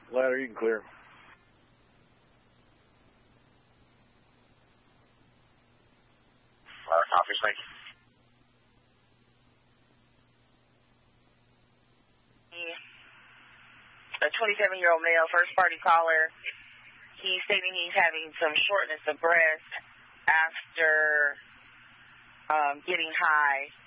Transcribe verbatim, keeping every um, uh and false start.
Ladder, you can clear. Ladder, copy, thank you. A twenty-seven-year-old male, first-party caller. He's stating he's having some shortness of breath after um, getting high.